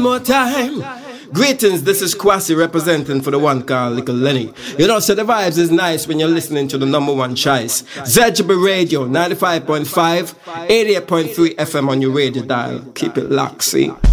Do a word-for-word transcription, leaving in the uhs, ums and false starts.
more time. Greetings, this is Kwasi representing for the one called Little Lenny. You know, so the vibes is nice when you're listening to the number one choice. Z G B Radio, ninety-five point five, eighty-eight point three F M on your radio dial. Keep it locked, see?